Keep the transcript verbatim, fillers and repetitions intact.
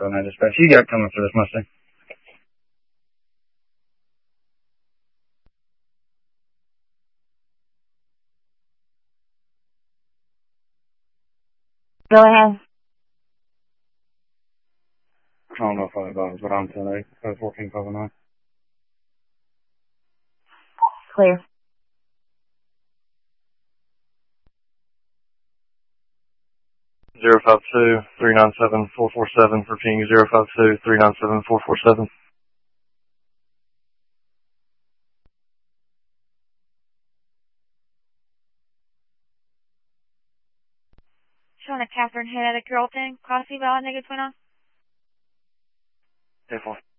Echo nine dispatch. You got coming for this Mustang? Go ahead. I don't know if I got it, but I'm ten eight. Code fourteen five nine. Clear. Zero five two three nine seven four four seven for King. Zero five two three nine seven four four seven. Showing a Catherine Head at a Carrollton. Crossy Valley, negative twenty. ten four.